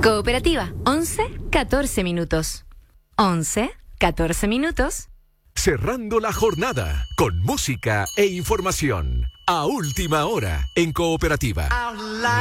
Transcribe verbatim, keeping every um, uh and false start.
Cooperativa, once, catorce minutos. once, catorce minutos. Cerrando la jornada con música e información. A última hora en Cooperativa.